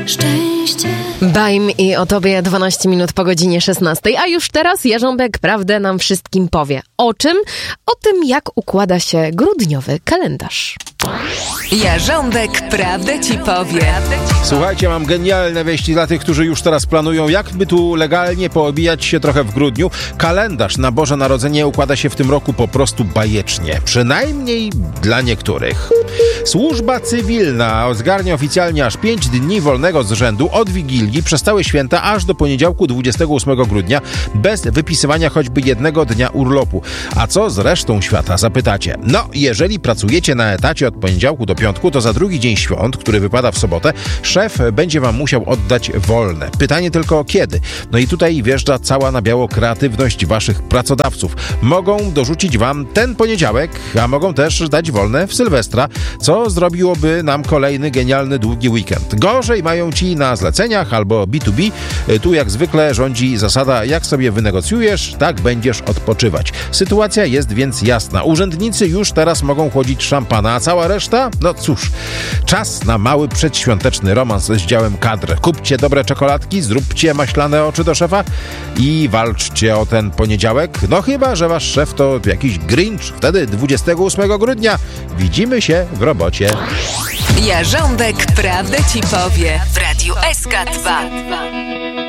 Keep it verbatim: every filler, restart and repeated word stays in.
szczęście. Bajm i o tobie dwanaście minut po godzinie szesnastej. A już teraz Jarząbek prawdę nam wszystkim powie. O czym? O tym, jak układa się grudniowy kalendarz. Jarząbek prawdę ci powie. Słuchajcie, mam genialne wieści dla tych, którzy już teraz planują, jakby tu legalnie poobijać się trochę w grudniu. Kalendarz na Boże Narodzenie układa się w tym roku po prostu bajecznie. Przynajmniej dla niektórych. Służba cywilna zgarnia oficjalnie aż pięć dni wolnego z rzędu od Wigilii przez całe święta aż do poniedziałku dwudziestego ósmego grudnia bez wypisywania choćby jednego dnia urlopu. A co z resztą świata, zapytacie? No, jeżeli pracujecie na etacie od poniedziałku do piątku, to za drugi dzień świąt, który wypada w sobotę, szef będzie wam musiał oddać wolne. Pytanie tylko kiedy? No i tutaj wjeżdża cała na biało kreatywność waszych pracodawców. Mogą dorzucić wam ten poniedziałek, a mogą też dać wolne w Sylwestra, co zrobiłoby nam kolejny genialny długi weekend. Gorzej mają ci na zleceniach albo B dwa B. Tu jak zwykle rządzi zasada, jak sobie wynegocjujesz, tak będziesz odpoczywać. Sytuacja jest więc jasna. Urzędnicy już teraz mogą chłodzić szampana, a cała reszta? No cóż, czas na mały przedświąteczny romans z działem kadr. Kupcie dobre czekoladki, zróbcie maślane oczy do szefa i walczcie o ten poniedziałek. No chyba, że wasz szef to jakiś Grinch. Wtedy dwudziestego ósmego grudnia widzimy się w robocie. Jarząbek prawdę ci powie w Radiu S K dwa.